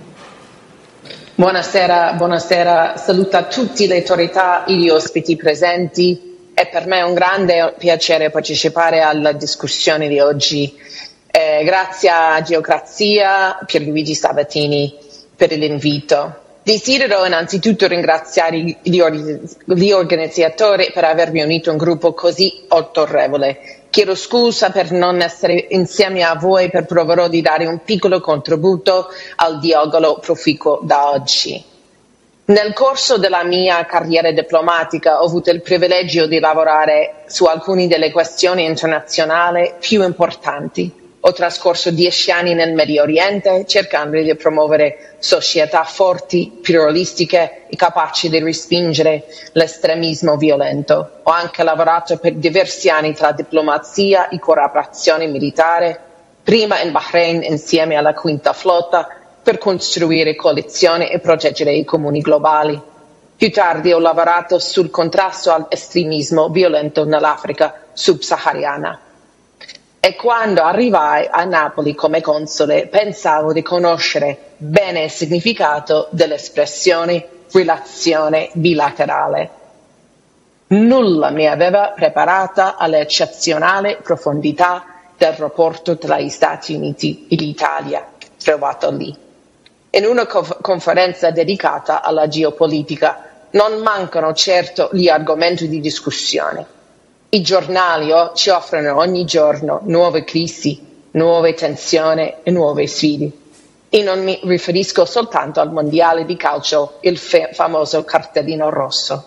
Buonasera, buonasera, saluto a tutte le autorità e gli ospiti presenti. È per me un grande piacere partecipare alla discussione di oggi. Eh, grazie a Geocrazia, Pierluigi Sabatini, per l'invito. Desidero innanzitutto ringraziare gli, or- gli organizzatori per avermi unito un gruppo così autorevole. Chiedo scusa per non essere insieme a voi, per proverò di dare un piccolo contributo al dialogo proficuo da oggi. Nel corso della mia carriera diplomatica ho avuto il privilegio di lavorare su alcune delle questioni internazionali più importanti. Ho trascorso dieci anni nel Medio Oriente cercando di promuovere società forti, pluralistiche e capaci di respingere l'estremismo violento. Ho anche lavorato per diversi anni tra diplomazia e collaborazione militare, prima in Bahrain insieme alla Quinta Flotta, per costruire coalizioni e proteggere i comuni globali. Più tardi ho lavorato sul contrasto all'estremismo violento nell'Africa subsahariana. E quando arrivai a Napoli come console pensavo di conoscere bene il significato dell'espressione relazione bilaterale. Nulla mi aveva preparata all'eccezionale profondità del rapporto tra gli Stati Uniti e l'Italia trovato lì. In una conf- conferenza dedicata alla geopolitica non mancano certo gli argomenti di discussione. I giornali oh, ci offrono ogni giorno nuove crisi, nuove tensioni e nuove sfide. E non mi riferisco soltanto al mondiale di calcio, il fe- famoso cartellino rosso.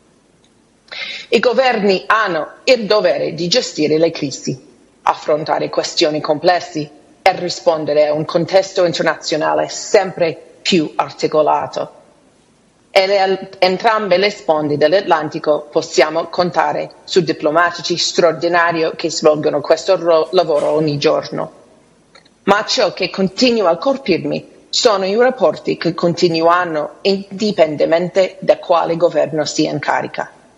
I governi hanno il dovere di gestire le crisi, affrontare questioni complesse e rispondere a un contesto internazionale sempre più articolato. E le, entrambe le sponde dell'Atlantico possiamo contare su diplomatici straordinari che svolgono questo ro- lavoro ogni giorno. Ma ciò che continua a colpirmi sono i rapporti che continuano indipendentemente da quale governo sia in carica.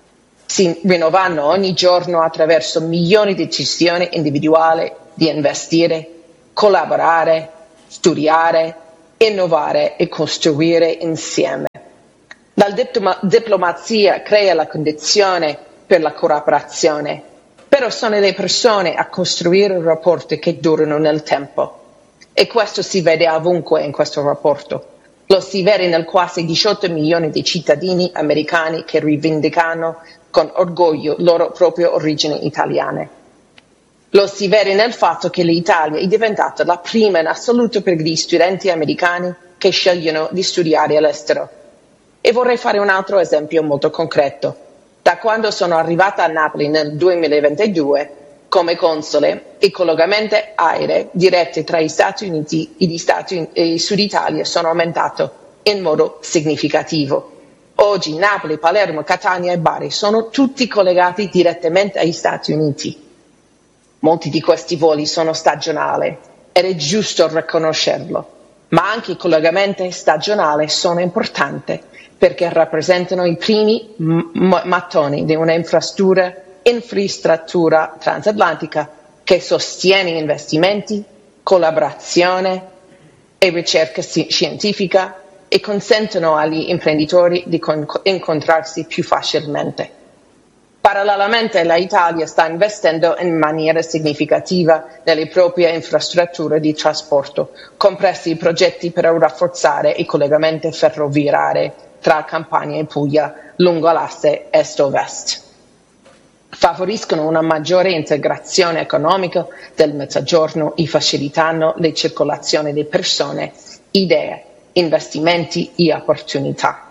si rinnovano ogni giorno attraverso milioni di decisioni individuali di investire, collaborare, studiare, innovare e costruire insieme. La diploma- diplomazia crea la condizione per la collaborazione, però sono le persone a costruire rapporti che durano nel tempo. E questo si vede ovunque in questo rapporto. Lo si vede nel quasi diciotto milioni di cittadini americani che rivendicano con orgoglio loro proprie origini italiane. Lo si vede nel fatto che l'Italia è diventata la prima in assoluto per gli studenti americani che scegliono di studiare all'estero. E vorrei fare un altro esempio molto concreto. Da quando sono arrivata a Napoli nel duemilaventidue, come console, i collegamenti aerei diretti tra gli Stati Uniti e gli Stati e Sud Italia sono aumentati in modo significativo. Oggi Napoli, Palermo, Catania e Bari sono tutti collegati direttamente agli Stati Uniti. Molti di questi voli sono stagionali ed è giusto riconoscerlo, ma anche i collegamenti stagionali sono importanti perché rappresentano i primi m- mattoni di una infrastruttura, infrastruttura transatlantica che sostiene investimenti, collaborazione e ricerca scientifica e consentono agli imprenditori di con- incontrarsi più facilmente. Parallelamente l'Italia sta investendo in maniera significativa nelle proprie infrastrutture di trasporto, compresi i progetti per rafforzare i collegamenti ferroviari tra Campania e Puglia lungo l'asse est-ovest. Favoriscono una maggiore integrazione economica del Mezzogiorno e facilitano la circolazione di persone, idee, investimenti e opportunità.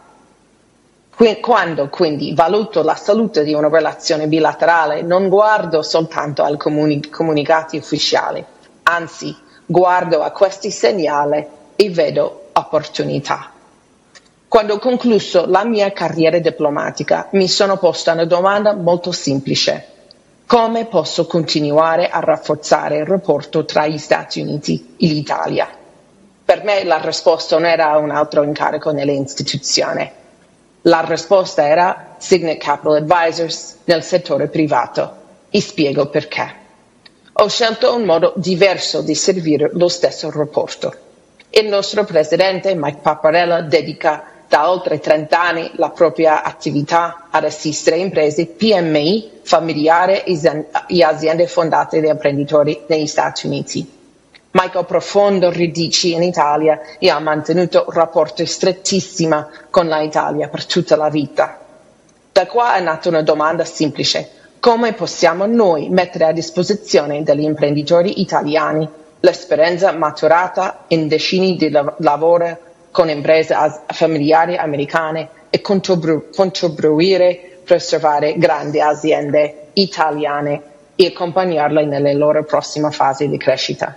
Quando quindi valuto la salute di una relazione bilaterale non guardo soltanto ai comuni- comunicati ufficiali, anzi guardo a questi segnali e vedo opportunità. Quando ho concluso la mia carriera diplomatica mi sono posta una domanda molto semplice. Come posso continuare a rafforzare il rapporto tra gli Stati Uniti e l'Italia? Per me la risposta non era un altro incarico nelle istituzioni. La risposta era Signet Capital Advisors nel settore privato. E spiego perché. Ho scelto un modo diverso di servire lo stesso rapporto. Il nostro presidente Mike Paparella dedica da oltre trenta anni la propria attività ad assistere imprese P M I, familiari e aziende fondate da imprenditori negli Stati Uniti. Mike ha profonde radici in Italia e ha mantenuto rapporti strettissimi con l'Italia per tutta la vita. Da qua è nata una domanda semplice. Come possiamo noi mettere a disposizione degli imprenditori italiani l'esperienza maturata in decenni di lav- lavoro con imprese as- familiari americane e contribu- contribuire per salvare grandi aziende italiane e accompagnarle nelle loro prossime fasi di crescita?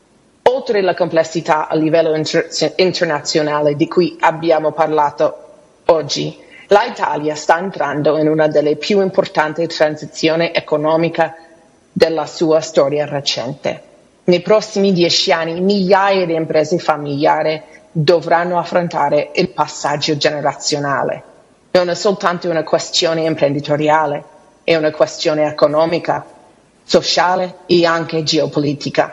Oltre alla complessità a livello inter- internazionale di cui abbiamo parlato oggi, l'Italia sta entrando in una delle più importanti transizioni economiche della sua storia recente. Nei prossimi dieci anni migliaia di imprese familiari dovranno affrontare il passaggio generazionale. Non è soltanto una questione imprenditoriale, è una questione economica, sociale e anche geopolitica.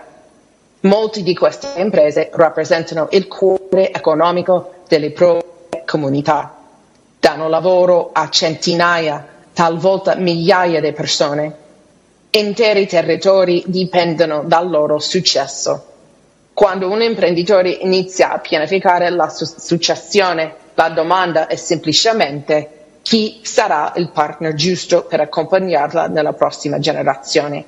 Molte di queste imprese rappresentano il cuore economico delle proprie comunità, danno lavoro a centinaia, talvolta migliaia di persone. Interi territori dipendono dal loro successo. Quando un imprenditore inizia a pianificare la su- successione, la domanda è semplicemente chi sarà il partner giusto per accompagnarla nella prossima generazione.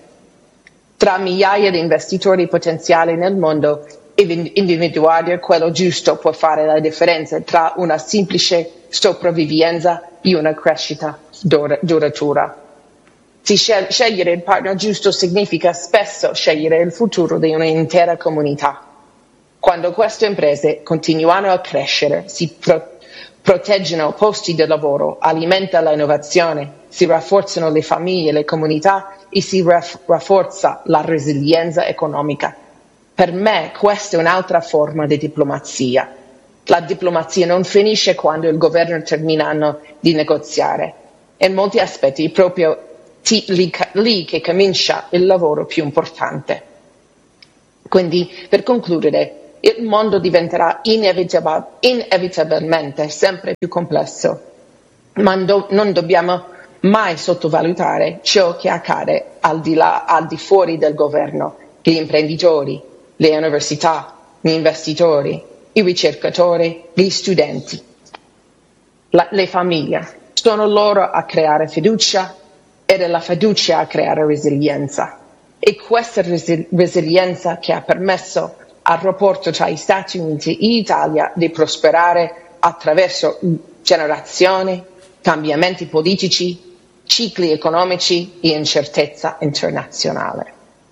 Tra migliaia di investitori potenziali nel mondo, individuare quello giusto può fare la differenza tra una semplice sopravvivenza e una crescita dur- duratura. Si scel- scegliere il partner giusto significa spesso scegliere il futuro di un'intera comunità. Quando queste imprese continuano a crescere, si pro- proteggono posti di lavoro, alimentano l'innovazione, si rafforzano le famiglie e le comunità e si raff- rafforza la resilienza economica. Per me questa è un'altra forma di diplomazia. La diplomazia non finisce quando il governo termina di negoziare. in molti aspetti proprio ti, lì, lì che comincia il lavoro più importante. Quindi, per concludere, il mondo diventerà inevitabil- inevitabilmente sempre più complesso, ma do- non dobbiamo mai sottovalutare ciò che accade al di là, al di fuori del governo, gli imprenditori, le università, gli investitori, i ricercatori, gli studenti, la, le famiglie. Sono loro a creare fiducia ed è la fiducia a creare resilienza. E questa resi- resilienza che ha permesso al rapporto tra gli Stati Uniti e l'Italia di prosperare attraverso generazioni, cambiamenti politici, cicli economici e incertezza internazionale.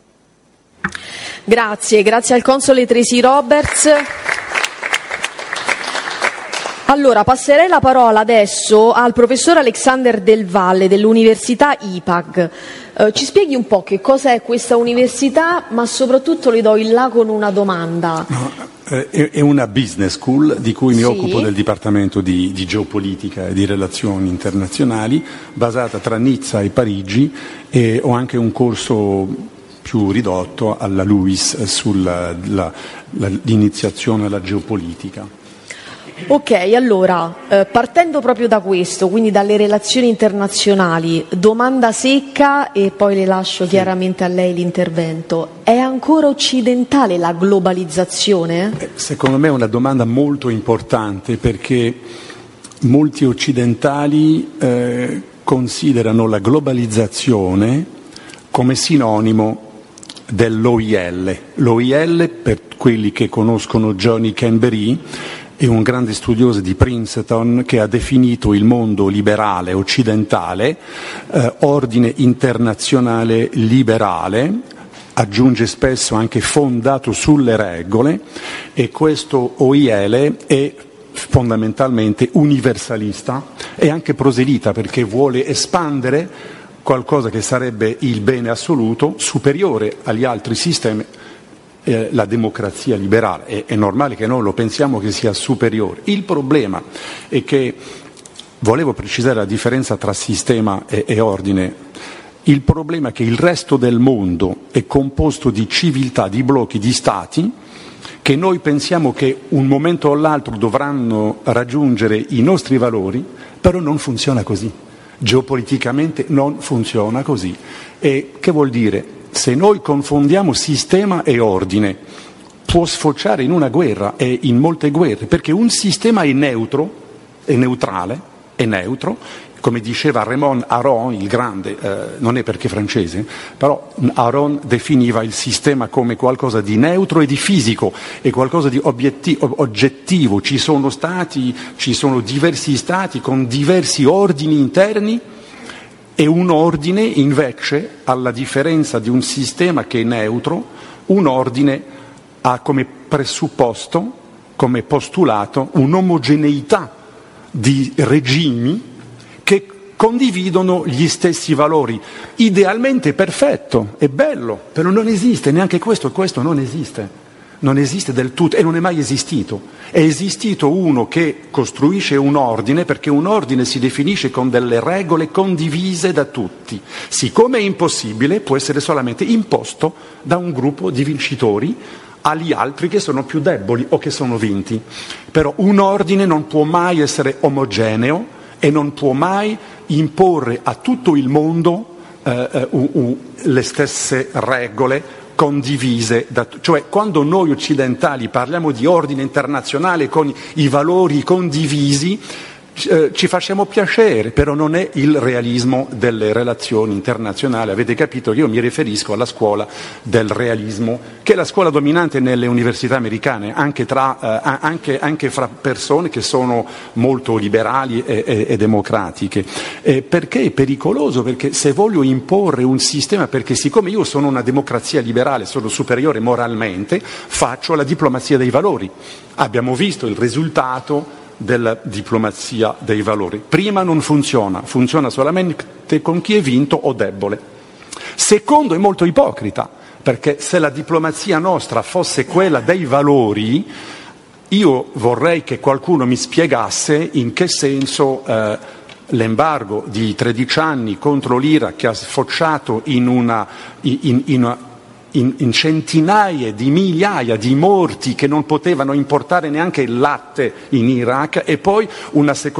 Grazie, grazie al console Tracy Roberts. Allora, passerei la parola adesso al professor Alexander Del Valle dell'Università I P A G. Eh, ci spieghi un po' che cosa è questa università, ma soprattutto le do il là con una domanda. No, eh, è una business school di cui mi Sì. occupo del Dipartimento di, di Geopolitica e di Relazioni Internazionali, basata tra Nizza e Parigi, e ho anche un corso più ridotto alla LUISS sull'iniziazione alla geopolitica. Ok, allora, eh, partendo proprio da questo, quindi dalle relazioni internazionali, domanda secca e poi le lascio chiaramente a lei l'intervento. È ancora occidentale la globalizzazione? Eh, secondo me è una domanda molto importante, perché molti occidentali eh, considerano la globalizzazione come sinonimo dell'O I L. L'O I L, per quelli che conoscono Johnny Cambery, è un grande studioso di Princeton che ha definito il mondo liberale occidentale eh, ordine internazionale liberale, aggiunge spesso anche fondato sulle regole, e questo O I L è fondamentalmente universalista e anche proselita, perché vuole espandere qualcosa che sarebbe il bene assoluto, superiore agli altri sistemi. Eh, la democrazia liberale, è, è normale che noi lo pensiamo che sia superiore. Il problema è che, volevo precisare la differenza tra sistema e, e ordine, il problema è che il resto del mondo è composto di civiltà, di blocchi, di stati, che noi pensiamo che un momento o l'altro dovranno raggiungere i nostri valori, però non funziona così. Geopoliticamente non funziona così. E che vuol dire? Se noi confondiamo sistema e ordine, può sfociare in una guerra e in molte guerre, perché un sistema è neutro, è neutrale, è neutro, come diceva Raymond Aron, il grande, eh, non è perché francese, però Aron definiva il sistema come qualcosa di neutro e di fisico, è qualcosa di obiettivo, oggettivo. Ci sono stati, ci sono diversi stati con diversi ordini interni, e un ordine invece, alla differenza di un sistema che è neutro, un ordine ha come presupposto, come postulato, un'omogeneità di regimi che condividono gli stessi valori. Idealmente perfetto, è bello, però non esiste, neanche questo, questo non esiste. Non esiste del tutto e non è mai esistito. È esistito uno che costruisce un ordine, perché un ordine si definisce con delle regole condivise da tutti. Siccome è impossibile, può essere solamente imposto da un gruppo di vincitori agli altri che sono più deboli o che sono vinti. Però un ordine non può mai essere omogeneo e non può mai imporre a tutto il mondo eh, uh, uh, le stesse regole condivise, da, cioè quando noi occidentali parliamo di ordine internazionale con i valori condivisi, eh, ci facciamo piacere, però non è il realismo delle relazioni internazionali. Avete capito che io mi riferisco alla scuola del realismo, che è la scuola dominante nelle università americane, anche, tra, eh, anche, anche fra persone che sono molto liberali e, e, e democratiche. Eh, perché è pericoloso? Perché se voglio imporre un sistema, perché siccome io sono una democrazia liberale, sono superiore moralmente, faccio la diplomazia dei valori. Abbiamo visto il risultato della diplomazia dei valori. Prima non funziona, funziona solamente con chi è vinto o debole. Secondo, è molto ipocrita, perché se la diplomazia nostra fosse quella dei valori, io vorrei che qualcuno mi spiegasse in che senso eh, l'embargo di tredici anni contro l'Iraq che ha sfociato in una, in, in una In, in centinaia di migliaia di morti che non potevano importare neanche il latte in Iraq, e poi una seconda